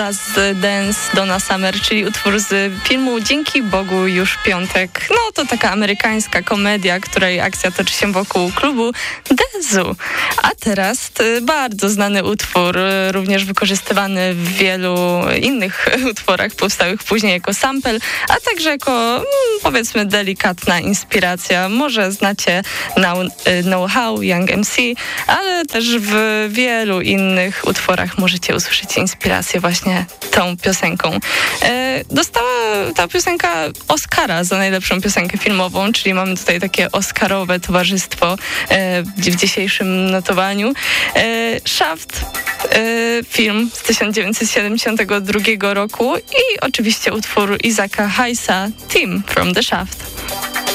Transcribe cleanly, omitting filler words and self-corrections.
Dance Donna Summer, czyli utwór z filmu Dzięki Bogu już piątek. No to taka amerykańska komedia, której akcja toczy się wokół klubu The Zoo. A teraz bardzo znany utwór, również wykorzystywany w wielu innych utworach powstałych później jako sample, a także jako powiedzmy delikatna inspiracja. Może znacie Know How, Young MC, ale też w wielu innych utworach możecie usłyszeć inspirację właśnie tą piosenką. Dostała ta piosenka Oscara za najlepszą piosenkę filmową, czyli mamy tutaj takie oscarowe towarzystwo w dzisiejszym notowaniu. Shaft, film z 1972 roku i oczywiście utwór Isaaca Hayesa, Theme from the Shaft.